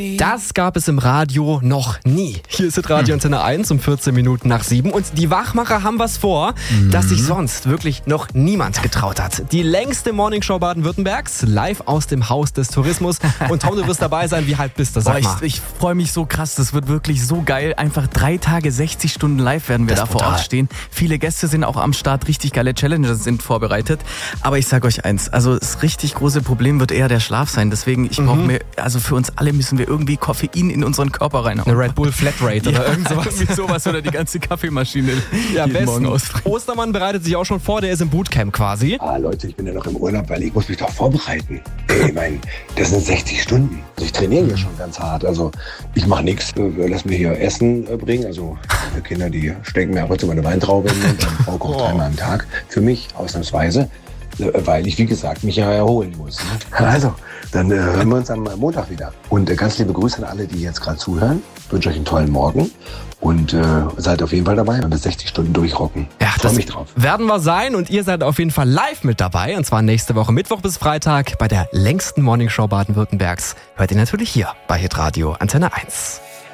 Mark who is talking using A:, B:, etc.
A: Das gab es im Radio noch nie. Hier ist Radio Antenne 1 um 14 Minuten nach 7 und die Wachmacher haben was vor, das sich sonst wirklich noch niemand getraut hat. Die längste Morningshow Baden-Württembergs, live aus dem Haus des Tourismus. Und Tom, du wirst dabei sein. Wie hyped bist du? Sag mal.
B: Ich freue mich so krass. Das wird wirklich so geil. Einfach 3 Tage, 60 Stunden live werden wir da vor Ort stehen. Viele Gäste sind auch am Start. Richtig geile Challenges sind vorbereitet. Aber ich sage euch eins, also das richtig große Problem wird eher der Schlaf sein. Deswegen, also für uns alle müssen wir irgendwie Koffein in unseren Körper reinhauen.
A: Eine Red Bull Flatrate oder irgend sowas.
B: Irgendwie sowas oder die ganze Kaffeemaschine jeden Morgen ausdrehen.
A: Ostermann bereitet sich auch schon vor, der ist im Bootcamp quasi.
C: Leute, ich bin ja noch im Urlaub, weil ich muss mich doch vorbereiten. Ich meine, das sind 60 Stunden. Also ich trainiere ja schon ganz hart. Also ich mache nichts. Lass mir hier Essen bringen. Also meine Kinder, die stecken mir ab und zu meine Weintraube in den Mund. Meine Frau kocht 3-mal am Tag. Für mich ausnahmsweise. Weil ich, wie gesagt, mich ja erholen muss. Also, dann hören wir uns am Montag wieder. Und ganz liebe Grüße an alle, die jetzt gerade zuhören. Ich wünsche euch einen tollen Morgen und seid auf jeden Fall dabei und das 60 Stunden durchrocken.
A: Ja,
C: freue mich drauf.
A: Werden wir sein und ihr seid auf jeden Fall live mit dabei. Und zwar nächste Woche Mittwoch bis Freitag bei der längsten Morningshow Baden-Württembergs. Hört ihr natürlich hier bei Hitradio Antenne 1.